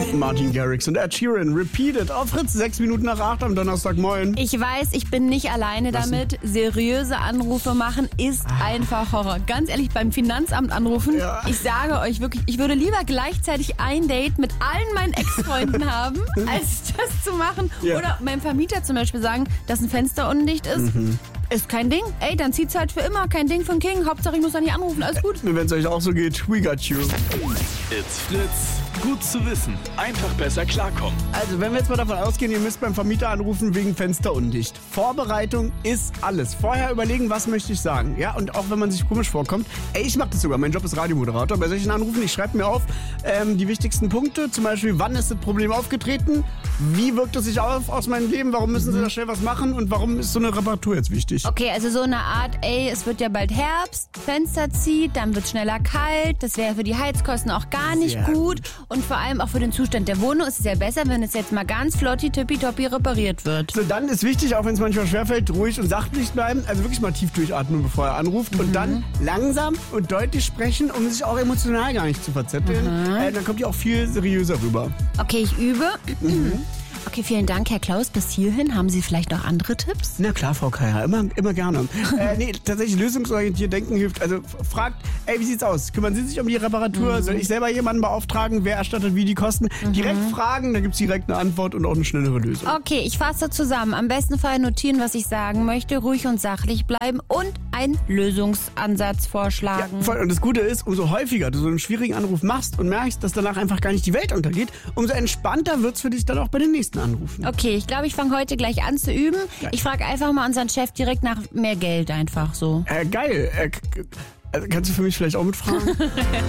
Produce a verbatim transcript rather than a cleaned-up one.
Martin Garrix und Ed Sheeran, Repeated auf Fritz, sechs Minuten nach acht am Donnerstagmorgen. Ich weiß, ich bin nicht alleine Was damit. Seriöse Anrufe machen ist ah. einfach Horror. Ganz ehrlich, beim Finanzamt anrufen, ja. ich sage euch wirklich, ich würde lieber gleichzeitig ein Date mit allen meinen Ex-Freunden haben, als das zu machen. Ja. Oder meinem Vermieter zum Beispiel sagen, dass ein Fenster undicht ist. Mhm. Ist kein Ding. Ey, dann zieht's halt für immer. Kein Ding von King. Hauptsache, ich muss da nicht anrufen. Alles gut. Wenn es euch auch so geht, we got you. It's Fritz. Gut zu wissen. Einfach besser klarkommen. Also, wenn wir jetzt mal davon ausgehen, ihr müsst beim Vermieter anrufen wegen Fenster undicht. Vorbereitung ist alles. Vorher überlegen, was möchte ich sagen. Ja, und auch wenn man sich komisch vorkommt. Ey, ich mache das sogar. Mein Job ist Radiomoderator. Bei solchen Anrufen, ich schreibe mir auf ähm, die wichtigsten Punkte. Zum Beispiel, wann ist das Problem aufgetreten? Wie wirkt es sich auf aus meinem Leben? Warum müssen sie da schnell was machen? Und warum ist so eine Reparatur jetzt wichtig? Okay, also so eine Art, ey, es wird ja bald Herbst, Fenster zieht, dann wird schneller kalt. Das wäre für die Heizkosten auch gar nicht Sehr gut. Und vor allem auch für den Zustand der Wohnung ist es ja besser, wenn es jetzt mal ganz flotti, tippitoppi repariert wird. So, dann ist wichtig, auch wenn es manchmal schwerfällt, ruhig und sachlich bleiben. Also wirklich mal tief durchatmen, bevor er anruft. Mhm. Und dann langsam und deutlich sprechen, um sich auch emotional gar nicht zu verzetteln. Mhm. Äh, dann kommt ihr auch viel seriöser rüber. Okay, ich übe. Mhm. Okay, vielen Dank, Herr Klaus. Bis hierhin. Haben Sie vielleicht noch andere Tipps? Na klar, Frau Kaya, immer, immer gerne. äh, nee, tatsächlich lösungsorientiert denken hilft. Also fragt, ey, wie sieht's aus? Kümmern Sie sich um die Reparatur? Mhm. Soll ich selber jemanden beauftragen? Wer erstattet wie die Kosten? Mhm. Direkt fragen, da gibt's direkt eine Antwort und auch eine schnellere Lösung. Okay, ich fasse zusammen. Am besten Fall notieren, was ich sagen möchte, ruhig und sachlich bleiben und einen Lösungsansatz vorschlagen. Ja, voll. Und das Gute ist, umso häufiger du so einen schwierigen Anruf machst und merkst, dass danach einfach gar nicht die Welt untergeht, umso entspannter wird's für dich dann auch bei den nächsten Anrufen. Okay, ich glaube, ich fange heute gleich an zu üben. Geil. Ich frage einfach mal unseren Chef direkt nach mehr Geld einfach so. Äh, geil. Äh, kannst du für mich vielleicht auch mitfragen?